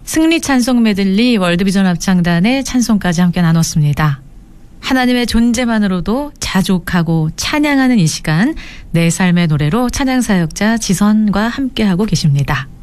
승리 찬송 메들리 월드비전 합창단의 찬송까지 함께 나눴습니다. 하나님의 존재만으로도 자족하고 찬양하는 이 시간, 내 삶의 노래로 찬양사역자 지선과 함께하고 계십니다.